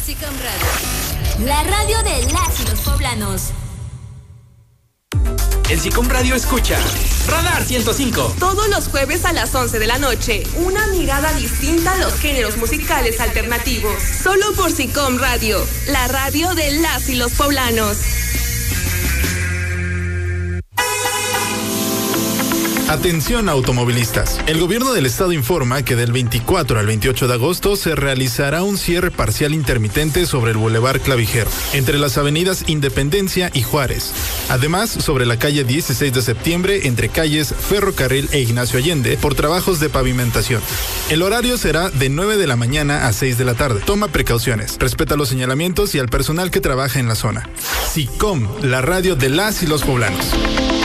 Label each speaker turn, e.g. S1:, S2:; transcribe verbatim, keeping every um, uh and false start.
S1: SICOM Radio, la radio de las y los poblanos.
S2: En SICOM Radio escucha Radar ciento cinco.
S3: Todos los jueves a las once de la noche. Una mirada distinta a los géneros musicales alternativos. Solo por SICOM Radio, la radio de las y los poblanos.
S4: Atención automovilistas. El gobierno del estado informa que del veinticuatro al veintiocho de agosto se realizará un cierre parcial intermitente sobre el Boulevard Clavijero, entre las avenidas Independencia y Juárez. Además, sobre la calle dieciséis de septiembre, entre calles Ferrocarril e Ignacio Allende, por trabajos de pavimentación. El horario será de nueve de la mañana a seis de la tarde. Toma precauciones, respeta los señalamientos y al personal que trabaja en la zona. SICOM, la radio de las y los poblanos.